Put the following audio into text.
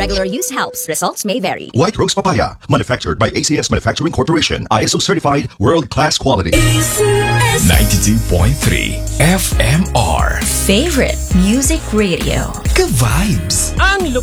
Regular use helps. Results may vary. White Rose Papaya, manufactured by ACS Manufacturing Corporation, ISO certified, world-class quality. 92.3 FMR. Favorite Music Radio. Ka-vibes. Ang